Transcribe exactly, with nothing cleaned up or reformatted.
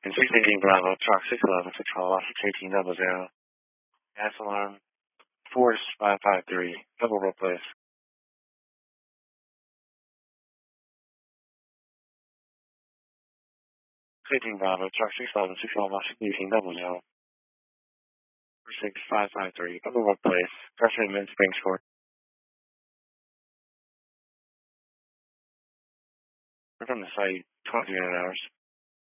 And six eighteen Bravo, truck six eleven, six follow, eighteen double zero. Gas alarm, force five five three, double roll place. eighteen Bravo, truck six eleven, six follow, eighteen double zero. six five five three, double roll place. Pressure in Springs Court. We're from the site, twenty minute hours.